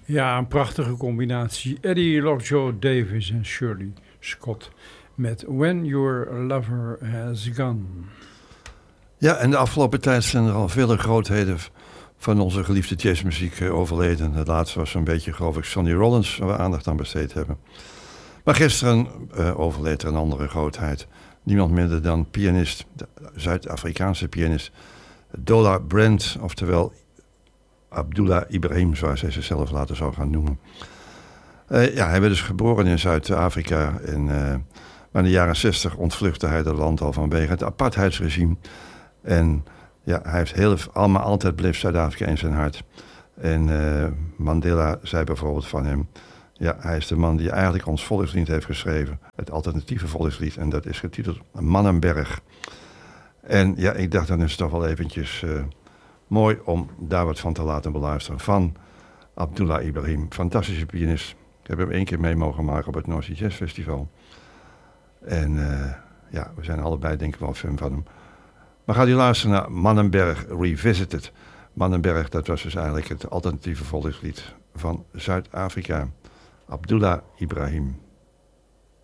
Ja, een prachtige combinatie. Eddie Lockjaw Davis en Shirley Scott met When Your Lover Has Gone. Ja, en de afgelopen tijd zijn er al vele grootheden van onze geliefde jazzmuziek overleden. Het laatste was zo'n beetje, geloof ik, Sonny Rollins, waar we aandacht aan besteed hebben. Maar gisteren overleed er een andere grootheid. Niemand minder dan pianist, de Zuid-Afrikaanse pianist Dola Brand, oftewel Abdullah Ibrahim, zoals hij zichzelf later zou gaan noemen. Ja, hij werd dus geboren in Zuid-Afrika. Maar in de jaren 60 ontvluchtte hij het land al vanwege het apartheidsregime. En ja, hij heeft allemaal altijd bleef Zuid-Afrika in zijn hart. En Mandela zei bijvoorbeeld van hem: ja, hij is de man die eigenlijk ons volkslied heeft geschreven. Het alternatieve volkslied. En dat is getiteld Mannenberg. En ja, ik dacht dan is het toch wel eventjes mooi om daar wat van te laten beluisteren. Van Abdullah Ibrahim. Fantastische pianist. Ik heb hem 1 keer mee mogen maken op het North Sea Jazz Festival. En ja, we zijn allebei denk ik wel fan van hem. Maar gaat u luisteren naar Mannenberg Revisited. Mannenberg, dat was dus eigenlijk het alternatieve volkslied van Zuid-Afrika. Abdullah Ibrahim.